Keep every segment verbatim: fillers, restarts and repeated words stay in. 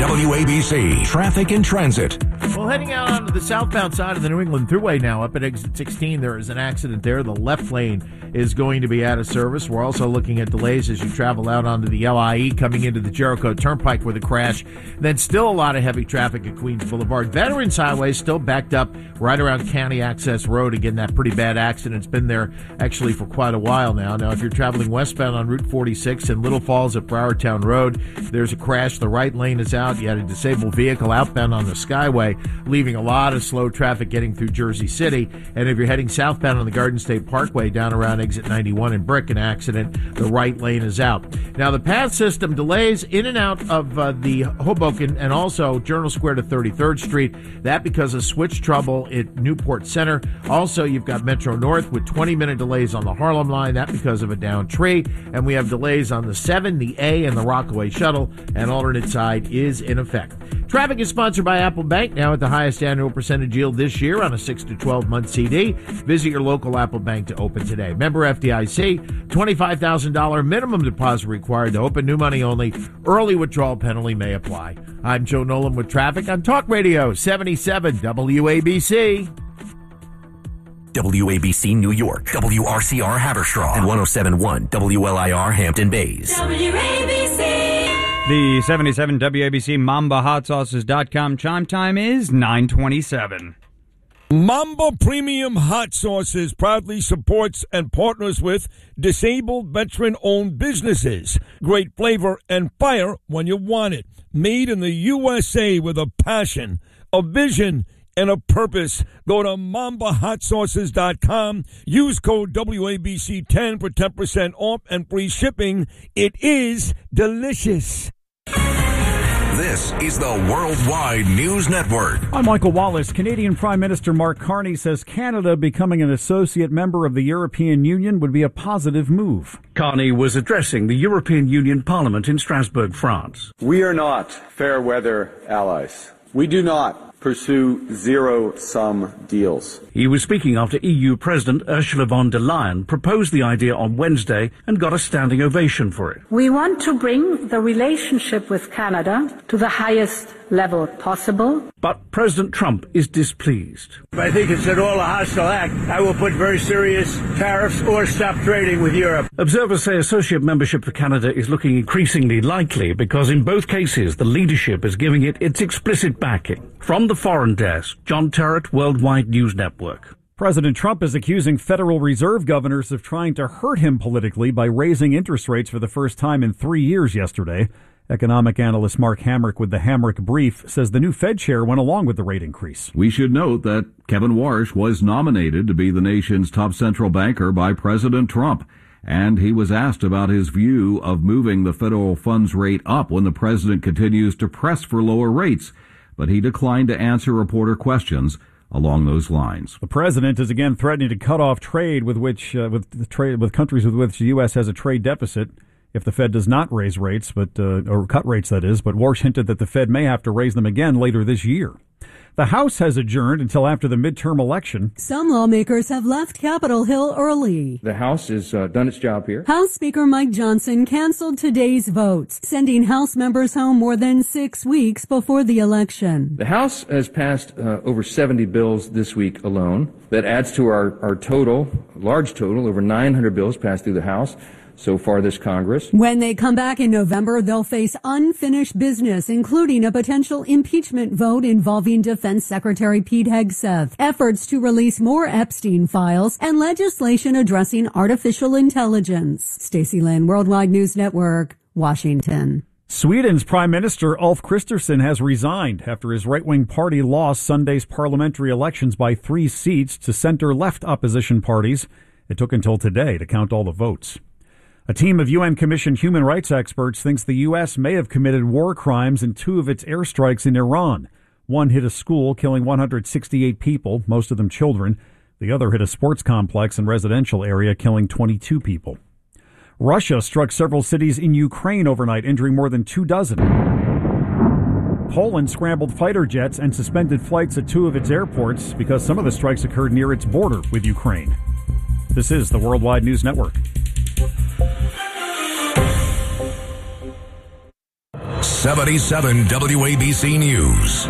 W A B C Traffic and Transit. Well, heading out onto the southbound side of the New England Thruway now, up at exit sixteen, there is an accident there. The left lane is going to be out of service. We're also looking at delays as you travel out onto the L I E coming into the Jericho Turnpike with a crash. Then still a lot of heavy traffic at Queens Boulevard. Veterans Highway still backed up right around County Access Road. Again, that pretty bad accident. It's been there actually for quite a while now. Now, if you're traveling westbound on Route forty-six in Little Falls at Browardtown Road, there's a crash. The right lane is out. You had a disabled vehicle outbound on the Skyway, leaving a lot of slow traffic getting through Jersey City. And if you're heading southbound on the Garden State Parkway down around exit ninety-one in Brick, an accident, the right lane is out. Now, the path system delays in and out of uh, the Hoboken and also Journal Square to thirty-third Street. That because of switch trouble at Newport Center. Also, you've got Metro North with twenty-minute delays on the Harlem line. That because of a down tree. And we have delays on the seven, the A, and the Rockaway Shuttle. And alternate side is in effect. Traffic is sponsored by Apple Bank, now at the highest annual percentage yield this year on a six to twelve month C D. Visit your local Apple Bank to open today. Member F D I C, twenty-five thousand dollars minimum deposit required to open. New money only. Early withdrawal penalty may apply. I'm Joe Nolan with traffic on Talk Radio seventy-seven W A B C. W A B C New York, W R C R Haverstraw, and one oh seven point one W L I R Hampton Bays. W A B C. The seventy-seven W A B C Mamba Hot Sauces dot com chime time is nine twenty-seven. Mamba Premium Hot Sauces proudly supports and partners with disabled veteran-owned businesses. Great flavor and fire when you want it. Made in the U S A with a passion, a vision, and a purpose. Go to Mamba Hot Sauces dot com. Use code W A B C ten for ten percent off and free shipping. It is delicious. This is the Worldwide News Network. I'm Michael Wallace. Canadian Prime Minister Mark Carney says Canada becoming an associate member of the European Union would be a positive move. Carney was addressing the European Union Parliament in Strasbourg, France. We are not fair weather allies. We do not pursue zero-sum deals. He was speaking after E U President Ursula von der Leyen proposed the idea on Wednesday and got a standing ovation for it. We want to bring the relationship with Canada to the highest level possible. But President Trump is displeased. I think it's at all a hostile act. I will put very serious tariffs or stop trading with Europe. Observers say associate membership for Canada is looking increasingly likely because in both cases the leadership is giving it its explicit backing. From the Foreign Desk, John Terrett, Worldwide News Network. President Trump is accusing Federal Reserve governors of trying to hurt him politically by raising interest rates for the first time in three years yesterday. Economic analyst Mark Hamrick with the Hamrick Brief says the new Fed chair went along with the rate increase. We should note that Kevin Warsh was nominated to be the nation's top central banker by President Trump, and he was asked about his view of moving the federal funds rate up when the president continues to press for lower rates, but he declined to answer reporter questions along those lines. The president is again threatening to cut off trade with which uh, with the trade with countries with which the U S has a trade deficit if the Fed does not raise rates, but uh, or cut rates, that is. But Warsh hinted that the Fed may have to raise them again later this year. The House has adjourned until after the midterm election. Some lawmakers have left Capitol Hill early. The House has uh, done its job here. House Speaker Mike Johnson canceled today's votes, sending House members home more than six weeks before the election. The House has passed uh, over seventy bills this week alone. That adds to our, our total, large total, over nine hundred bills passed through the House so far this Congress. When they come back in November, they'll face unfinished business, including a potential impeachment vote involving Defense Secretary Pete Hegseth, efforts to release more Epstein files, and legislation addressing artificial intelligence. Stacey Lynn, Worldwide News Network, Washington. Sweden's Prime Minister Ulf Kristersson has resigned after his right-wing party lost Sunday's parliamentary elections by three seats to center-left opposition parties. It took until today to count all the votes. A team of U N-commissioned human rights experts thinks the U S may have committed war crimes in two of its airstrikes in Iran. One hit a school, killing one hundred sixty-eight people, most of them children. The other hit a sports complex and residential area, killing twenty-two people. Russia struck several cities in Ukraine overnight, injuring more than two dozen. Poland scrambled fighter jets and suspended flights at two of its airports because some of the strikes occurred near its border with Ukraine. This is the Worldwide News Network. seventy-seven W A B C News.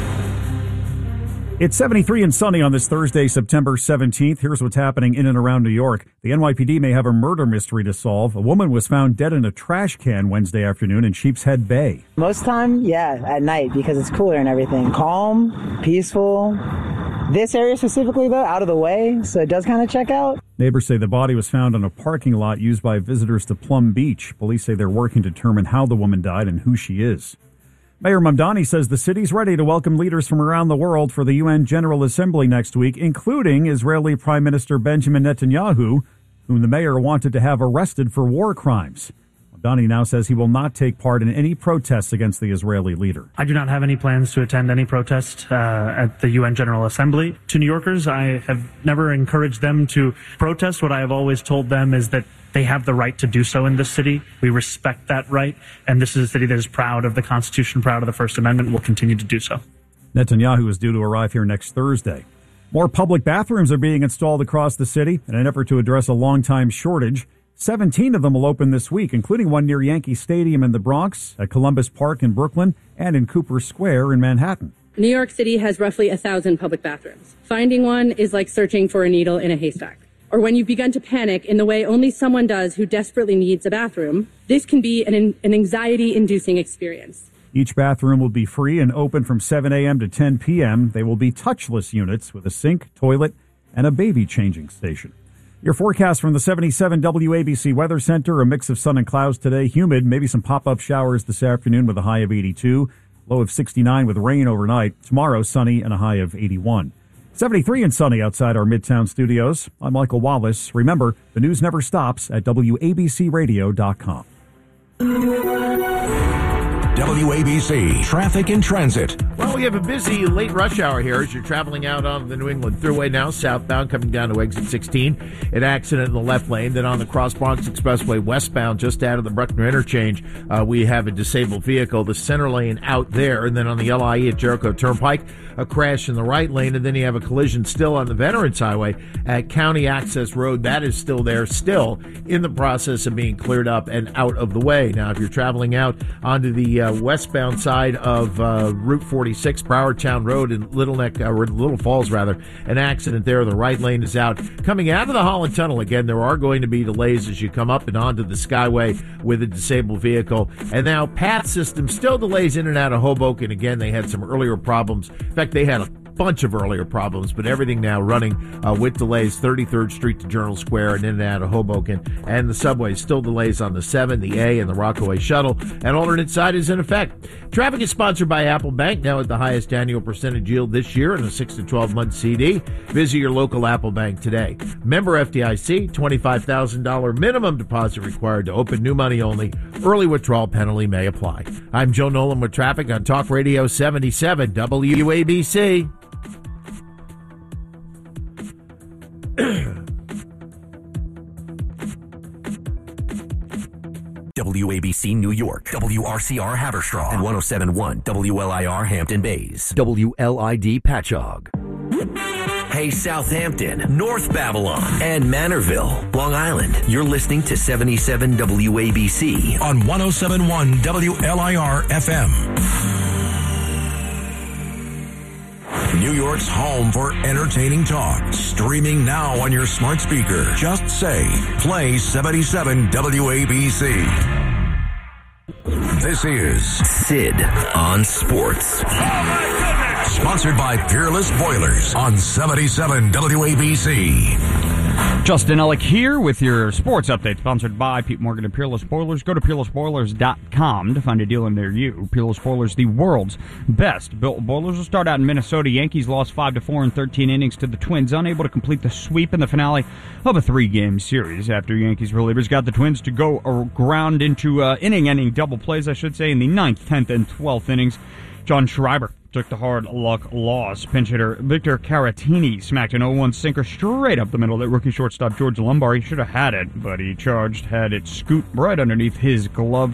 It's seventy-three and sunny on this Thursday, September seventeenth. Here's what's happening in and around New York. The N Y P D may have a murder mystery to solve. A woman was found dead in a trash can Wednesday afternoon in Sheepshead Bay. Most time, yeah, at night because it's cooler and everything. Calm, peaceful. This area specifically, though, out of the way, so it does kind of check out. Neighbors say the body was found on a parking lot used by visitors to Plum Beach. Police say they're working to determine how the woman died and who she is. Mayor Mamdani says the city's ready to welcome leaders from around the world for the U N General Assembly next week, including Israeli Prime Minister Benjamin Netanyahu, whom the mayor wanted to have arrested for war crimes. Mamdani now says he will not take part in any protests against the Israeli leader. I do not have any plans to attend any protest uh, at the U N General Assembly. To New Yorkers, I have never encouraged them to protest. What I have always told them is that they have the right to do so in this city. We respect that right. And this is a city that is proud of the Constitution, proud of the First Amendment, and will continue to do so. Netanyahu is due to arrive here next Thursday. More public bathrooms are being installed across the city in an effort to address a long-time shortage. seventeen of them will open this week, including one near Yankee Stadium in the Bronx, at Columbus Park in Brooklyn, and in Cooper Square in Manhattan. New York City has roughly a thousand public bathrooms. Finding one is like searching for a needle in a haystack. Or when you've begun to panic in the way only someone does who desperately needs a bathroom, this can be an, an anxiety-inducing experience. Each bathroom will be free and open from seven a.m. to ten p.m. They will be touchless units with a sink, toilet, and a baby changing station. Your forecast from the seventy-seven W A B C Weather Center, a mix of sun and clouds today, humid, maybe some pop-up showers this afternoon with a high of eighty-two, low of sixty-nine with rain overnight. Tomorrow, sunny and a high of eighty-one. seventy-three and sunny outside our Midtown studios. I'm Michael Wallace. Remember, the news never stops at W A B C radio dot com. W A B C Traffic and Transit. Well, we have a busy late rush hour here as you're traveling out on the New England Thruway now, southbound, coming down to exit sixteen. An accident in the left lane. Then on the Cross Bronx Expressway westbound, just out of the Bruckner interchange, uh, we have a disabled vehicle, the center lane out there. And then on the L I E at Jericho Turnpike, a crash in the right lane. And then you have a collision still on the Veterans Highway at County Access Road. That is still there, still in the process of being cleared up and out of the way. Now, if you're traveling out onto the uh, westbound side of uh, Route forty-six, Browardtown Road in Little Neck, or Little Falls rather, an accident there. The right lane is out. Coming out of the Holland Tunnel, again, there are going to be delays as you come up and onto the Skyway with a disabled vehicle. And now Path System still delays in and out of Hoboken. Again, they had some earlier problems. In fact, they had a bunch of earlier problems, but everything now running uh, with delays. thirty-third Street to Journal Square and in and out of Hoboken. And the subway still delays on the seven, the A, and the Rockaway Shuttle. And alternate side is in effect. Traffic is sponsored by Apple Bank, now at the highest annual percentage yield this year in a six to twelve month C D. Visit your local Apple Bank today. Member F D I C, twenty-five thousand dollars minimum deposit required to open, new money only. Early withdrawal penalty may apply. I'm Joe Nolan with traffic on Talk Radio seventy-seven W A B C. W A B C New York, W R C R Haverstraw, and one oh seven point one W L I R Hampton Bays, W L I D Patchogue. Hey, Southampton, North Babylon, and Manorville, Long Island. You're listening to seventy-seven W A B C on one oh seven point one W L I R F M. New York's home for entertaining talk. Streaming now on your smart speaker. Just say, play seventy-seven W A B C. This is Sid on Sports. Oh my goodness! Sponsored by Peerless Boilers on seventy-seven W A B C. Justin Ellick here with your sports update, sponsored by Pete Morgan and Peerless Boilers. Go to peerless boilers dot com to find a dealer near you. Peerless Boilers, the world's best built boilers. Will start out in Minnesota. Yankees lost five to four in thirteen innings to the Twins, unable to complete the sweep in the finale of a three-game series. After Yankees relievers got the Twins to go around into uh, inning-ending double plays, I should say, in the ninth, tenth, and twelfth innings. John Schreiber took the hard luck loss. Pinch hitter Victor Caratini smacked an oh one sinker straight up the middle that rookie shortstop George Lumbar. He should have had it, but he charged, had it scoot right underneath his glove.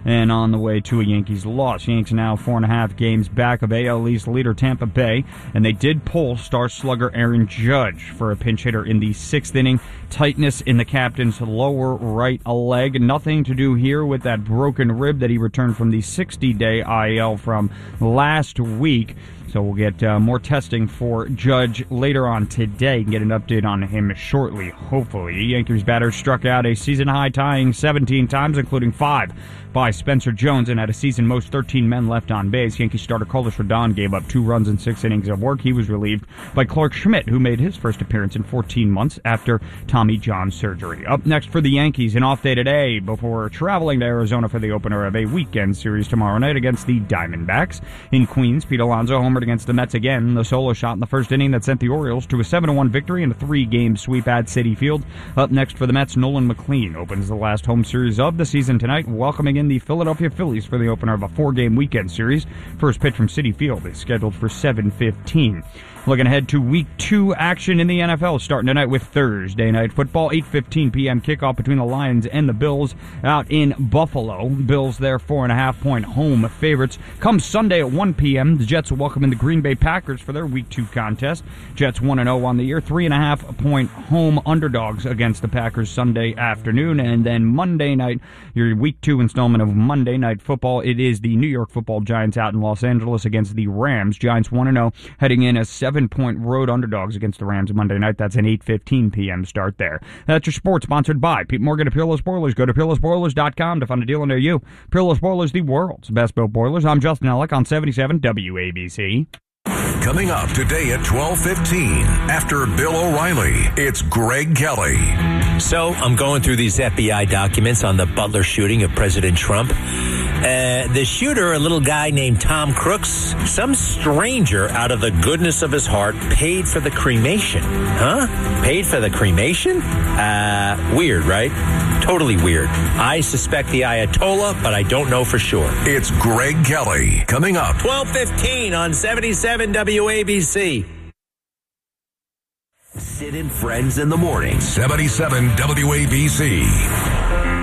and on the way to a Yankees loss. Yanks now four and a half games back of A L East leader Tampa Bay, and they did pull star slugger Aaron Judge for a pinch hitter in the sixth inning. Tightness in the captain's lower right leg. Nothing to do here with that broken rib that he returned from the sixty-day I L from last week. So we'll get uh, more testing for Judge later on today and get an update on him shortly, hopefully. Yankees batter struck out a season-high tying seventeen times, including five by Spencer Jones, and had a season-most thirteen men left on base. Yankee starter Carlos Rodon gave up two runs in six innings of work. He was relieved by Clark Schmidt, who made his first appearance in fourteen months after Tommy John surgery. Up next for the Yankees, an off day today before traveling to Arizona for the opener of a weekend series tomorrow night against the Diamondbacks. In Queens, Pete Alonso homered against the Mets again. The solo shot in the first inning that sent the Orioles to a seven to one victory and a three-game sweep at Citi Field. Up next for the Mets, Nolan McLean opens the last home series of the season tonight, welcoming in the Philadelphia Phillies for the opener of a four-game weekend series. First pitch from Citi Field is scheduled for seven fifteen. Looking ahead to week two action in the N F L, starting tonight with Thursday Night Football, eight fifteen p.m. kickoff between the Lions and the Bills out in Buffalo. Bills, their four and a half point home favorites. Come Sunday at one p.m., the Jets will welcome in the Green Bay Packers for their week two contest. Jets one and oh on the year, three and a half point home underdogs against the Packers Sunday afternoon. And then Monday night, your week two installment of Monday Night Football, it is the New York Football Giants out in Los Angeles against the Rams. Giants one and oh, heading in as seven point road underdogs against the Rams Monday night. That's an eight fifteen p.m. start there. That's your sports, sponsored by Pete Morgan of Peerless Boilers. Go to peerless boilers dot com to find a deal near you. Peerless Boilers, the world's best built boilers. I'm Justin Ellick on seventy-seven W A B C. Coming up today at twelve fifteen, after Bill O'Reilly, it's Greg Kelly. So I'm going through these F B I documents on the Butler shooting of President Trump. Uh, the shooter, a little guy named Tom Crooks, some stranger out of the goodness of his heart paid for the cremation. Huh? Paid for the cremation? Uh, weird, right? Totally weird. I suspect the Ayatollah, but I don't know for sure. It's Greg Kelly. Coming up. twelve fifteen on seventy-seven W A B C. Sid and Friends in the morning. seventy-seven W A B C.